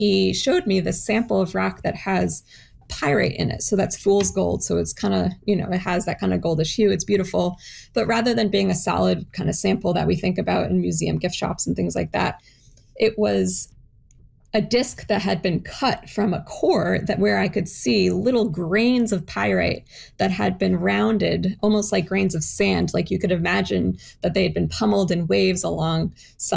he showed me this sample of rock that has pyrite in it. So that's fool's gold. So it's kind of, it has that kind of goldish hue. It's beautiful. But rather than being a solid kind of sample that we think about in museum gift shops and things like that, it was a disc that had been cut from a core that where I could see little grains of pyrite that had been rounded, almost like grains of sand. Like you could imagine that they had been pummeled in waves along some